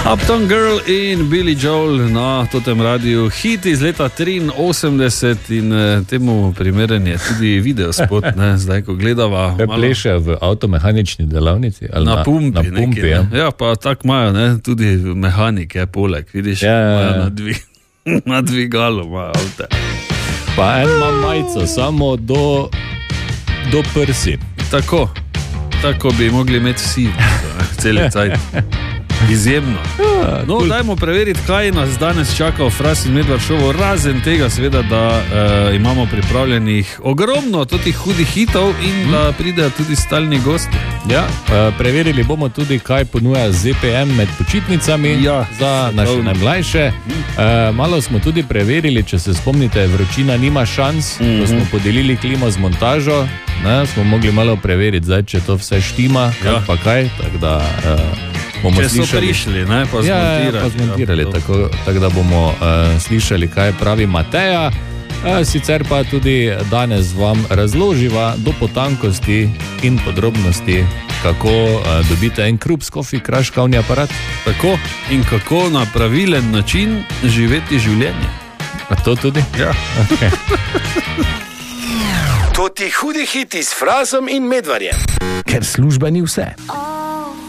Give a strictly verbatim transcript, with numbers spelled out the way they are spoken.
Uptown Girl in Billy Joel na totem radiju, hit iz leta triinosemdeset in eh, temu primeren je tudi videospot, ne, zdaj ko gledava. Kaj pleše v avtomehanični delavnici? Ali na, na pumpi, na pumpi neki, ja. Ja, pa tak imajo, ne, tudi mehanike poleg, vidiš, ja, ja, ja. Na, dvig, na dvigalu imajo avte. Pa en ima majico, samo do, do prsi. Tako, tako bi mogli imeti vsi, celi cajt. Izjemno. No, dajmo preveriti, kaj nas danes čaka v Fras in Medvard šovu, razen tega seveda, da uh, imamo pripravljenih ogromno totih hudih hitov in hmm. da pridejo tudi stalni gosti. Ja, uh, preverili bomo tudi, kaj ponuja Z P M med počitnicami ja, za naše pravno. najmlajše. Uh, malo smo tudi preverili, če se spomnite, vročina nima šans, mm-hmm. ko smo podelili klimo z montažo, ne, smo mogli malo preveriti, zdaj, če to vse štima, ja. kaj pa kaj, tako da... Uh, Če so slišali, prišli, ne, pa zmontirali. Ja, pa zmontirali, ja, tako, tako da bomo uh, slišali, kaj pravi Mateja. Uh, sicer pa tudi danes vam razloživa do potankosti in podrobnosti, kako uh, dobite en Krups Coffee Crush kavni aparat. Tako, in kako na pravilen način živeti življenje. A to tudi? Ja. Okay. To ti hudi hiti s Frasom in Medvarjem. Ker služba ni vse.